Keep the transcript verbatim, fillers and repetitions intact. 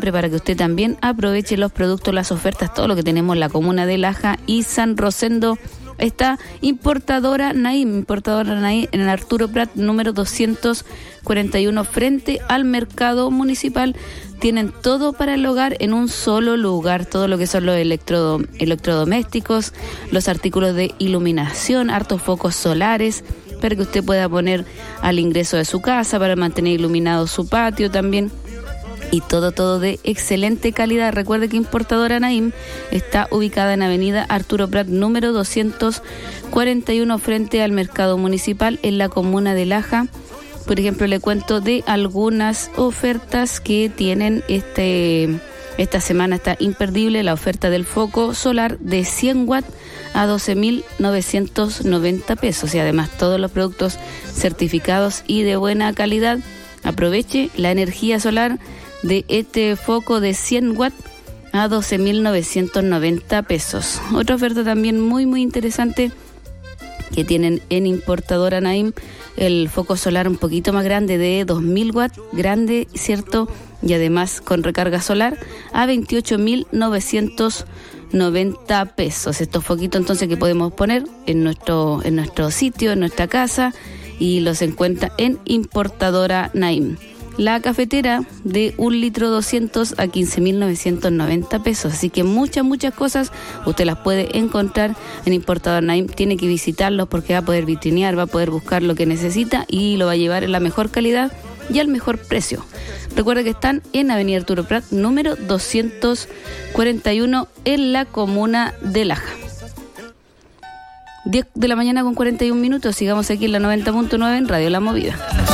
siempre para que usted también aproveche los productos, las ofertas, todo lo que tenemos en la comuna de Laja y San Rosendo. Está Importadora Naim, Importadora Naim en el Arturo Prat número doscientos cuarenta y uno frente al mercado municipal. Tienen todo para el hogar en un solo lugar, todo lo que son los electro, electrodomésticos, los artículos de iluminación, hartos focos solares para que usted pueda poner al ingreso de su casa, para mantener iluminado su patio también. Y todo, todo de excelente calidad. Recuerde que Importadora Naim está ubicada en Avenida Arturo Prat número doscientos cuarenta y uno frente al mercado municipal en la comuna de Laja. Por ejemplo, le cuento de algunas ofertas que tienen este esta semana. Está imperdible la oferta del foco solar de cien watts a doce mil novecientos noventa pesos. Y además todos los productos certificados y de buena calidad. Aproveche la energía solar de este foco de cien watts a doce mil novecientos noventa pesos. Otra oferta también muy muy interesante que tienen en Importadora Naim, el foco solar un poquito más grande de dos mil watts, grande, ¿cierto? Y además con recarga solar a veintiocho mil novecientos noventa pesos. Estos foquitos entonces que podemos poner en nuestro, en nuestro sitio, en nuestra casa, y los encuentra en Importadora Naim. La cafetera de un litro doscientos a quince mil novecientos noventa pesos. Así que muchas, muchas cosas usted las puede encontrar en Importador Naim. Tiene que visitarlos porque va a poder vitrinear, va a poder buscar lo que necesita y lo va a llevar en la mejor calidad y al mejor precio. Recuerda que están en Avenida Arturo Prat número doscientos cuarenta y uno en la comuna de Laja. diez de la mañana con cuarenta y un minutos. Sigamos aquí en la noventa punto nueve en Radio La Movida.